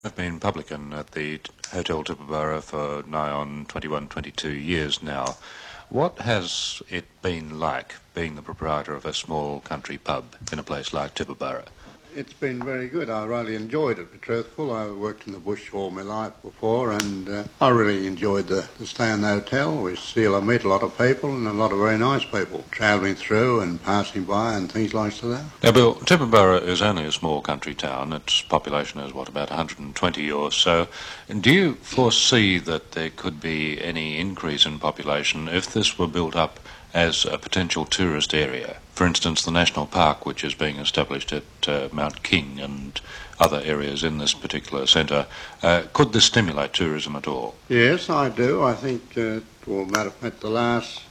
I've been publican at the Hotel Tibooburra for nigh on 21, 22 years now. What has it been like being the proprietor of a small country pub in a place like Tibooburra? It's been very good. I really enjoyed it, to be truthful. I worked in the bush all my life before, and I really enjoyed the stay in the hotel. We still meet a lot of people, and a lot of very nice people travelling through and passing by and things like that. Now, Bill, Tibooburra is only a small country town. Its population is, about 120 or so. And do you foresee that there could be any increase in population if this were built up as a potential tourist area? For instance, the National Park, which is being established at Mount King and other areas in this particular centre, could this stimulate tourism at all? Yes, I do. I think, matter of fact, the last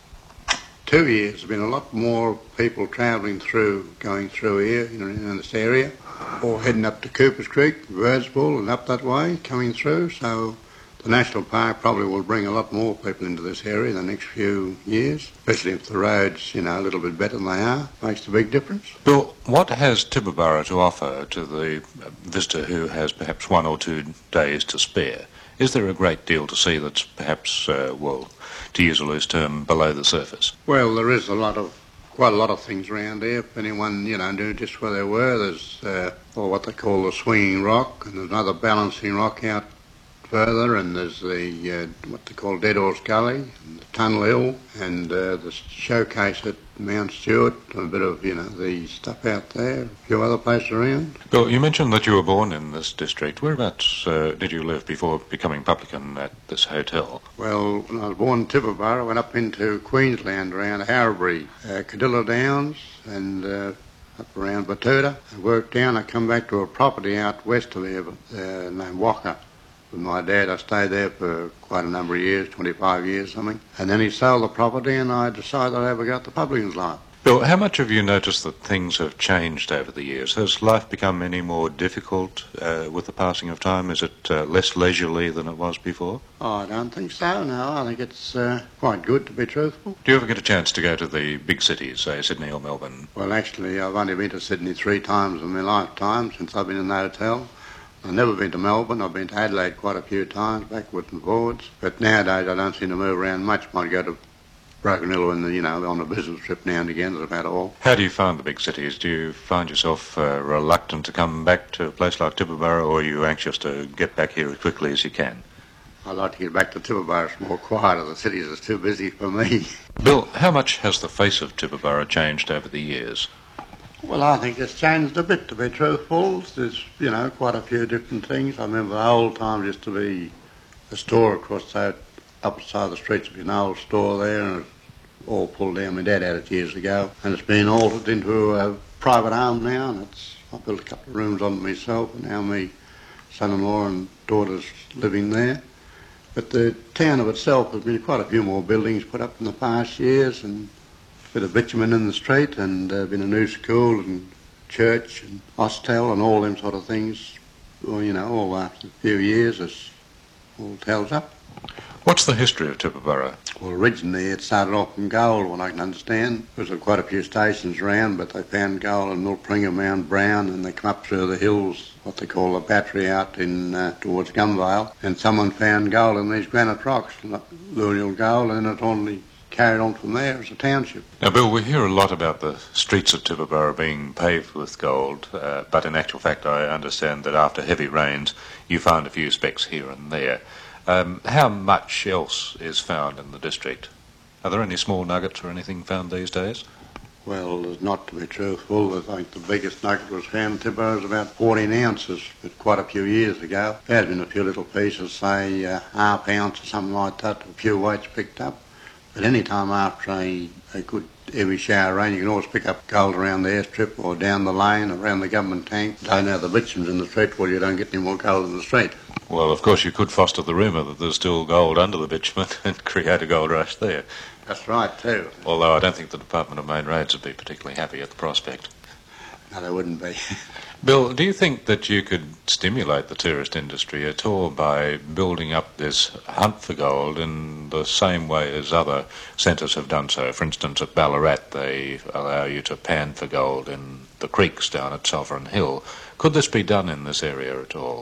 2 years there's been a lot more people travelling through, going through here, in this area, or heading up to Coopers Creek, Birdspool and up that way, coming through. So the National Park probably will bring a lot more people into this area in the next few years, especially if the roads, a little bit better than they are. Makes a big difference. Bill, what has Tibooburra to offer to the visitor who has perhaps 1 or 2 days to spare? Is there a great deal to see that's perhaps, to use a loose term, below the surface? Well, there is quite a lot of things around here. If anyone, knew just where they were, there's what they call the swinging rock, and there's another balancing rock out further, and there's the what they call Dead Horse Gully, and the Tunnel Hill, and the showcase at Mount Stewart, and a bit of the stuff out there, a few other places around. Bill, you mentioned that you were born in this district. Whereabouts did you live before becoming publican at this hotel? Well, when I was born in Tibooburra, I went up into Queensland around Harrowbury, Cadilla Downs, and up around Batuta. I worked down. I come back to a property out west of there named Walker. With my dad, I stayed there for quite a number of years, 25 years something. And then he sold the property, and I decided I'd ever got the publican's life. Bill, how much have you noticed that things have changed over the years? Has life become any more difficult with the passing of time? Is it less leisurely than it was before? Oh, I don't think so, no. I think it's quite good, to be truthful. Do you ever get a chance to go to the big cities, say Sydney or Melbourne? Well, actually, I've only been to Sydney 3 times in my lifetime since I've been in the hotel. I've never been to Melbourne. I've been to Adelaide quite a few times, backwards and forwards. But nowadays I don't seem to move around much. Might go to Broken Hill on a business trip now and again, that's about all. How do you find the big cities? Do you find yourself reluctant to come back to a place like Tibooburra, or are you anxious to get back here as quickly as you can? I'd like to get back to Tibooburra. It's more quieter. The cities are too busy for me. Bill, how much has the face of Tibooburra changed over the years? Well, I think it's changed a bit, to be truthful. There's, quite a few different things. I remember the old times used to be a store across the upper side of the street. There'd be an old store there, and it was all pulled down. My dad had it years ago. And it's been altered into a private home now, and I built a couple of rooms on it myself, and now my son-in-law and daughter's living there. But the town of itself has been quite a few more buildings put up in the past years, and bit of bitumen in the street, and been a new school and church and hostel and all them sort of things. Well, all after a few years, it's all tells up. What's the history of Tibooburra? Well, originally it started off from gold, what I can understand. There was quite a few stations around, but they found gold in Milpringa, Mount Brown, and they come up through the hills, what they call the battery out in towards Gunvale, and someone found gold in these granite rocks, Lunial gold, and it only carried on from there as a township. Now, Bill, we hear a lot about the streets of Tibooburra being paved with gold, but in actual fact I understand that after heavy rains you find a few specks here and there. How much else is found in the district? Are there any small nuggets or anything found these days? Well, there's not, to be truthful. I think the biggest nugget was found in Tibooburra was about 14 ounces, but quite a few years ago. There had been a few little pieces, say half ounce or something like that, a few weights picked up. But any time after a good heavy shower of rain, you can always pick up gold around the airstrip or down the lane, around the government tank. Don't have the bitumen's in the street, well, you don't get any more gold in the street. Well, of course, you could foster the rumour that there's still gold under the bitumen and create a gold rush there. That's right, too. Although I don't think the Department of Main Roads would be particularly happy at the prospect. No, they wouldn't be. Bill, do you think that you could stimulate the tourist industry at all by building up this hunt for gold in the same way as other centres have done so? For instance, at Ballarat, they allow you to pan for gold in the creeks down at Sovereign Hill. Could this be done in this area at all?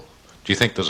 Do you think there's